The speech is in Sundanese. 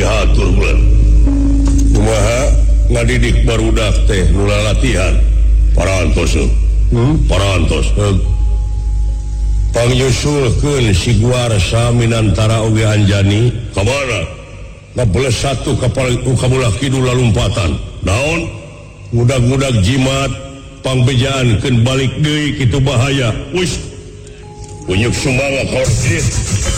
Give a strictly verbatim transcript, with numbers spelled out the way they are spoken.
diatur bulan kumaha ngadidik barudak teh nula latihan parantos hmm? parantos eh. Pangyusulkeun si Guar Saminantara oge Anjani kamana ngabeles satu kapal ukabulah kidul lalumpatan naon ngudag-ngudag jimat pangbejaankeun balik deui kitu bahaya wis unyuk sumanga korjit